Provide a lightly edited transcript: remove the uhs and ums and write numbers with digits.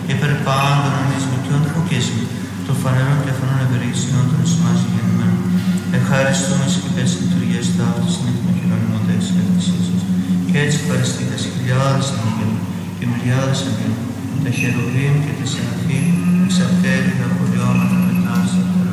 υπέρ πάντων ανισμητιών φωκίσμου, των φανερών και αφανών ευεργεσιών των εις εμάς γεννημένων. Ευχαριστούμε και πες λειτουργίες ταύτης στην εκμοχηρών ημωτές εκκλησίας σας. Και έτσι ευχαριστείτε χιλιάδες αγγέλων και μιλιάδες αγγέλων, τα χερουβίμ και τα σεραφείμ, εξαρτέρυγα πολιώματα πετάσσια.